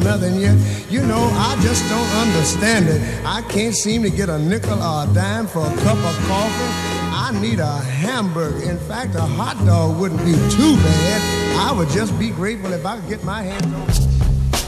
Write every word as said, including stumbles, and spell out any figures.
nothing yet. You know, I just don't understand it. I can't seem to get a nickel or a dime for a cup of coffee. I need a hamburger. In fact, a hot dog wouldn't be too bad. I would just be grateful if I could get my hands on it.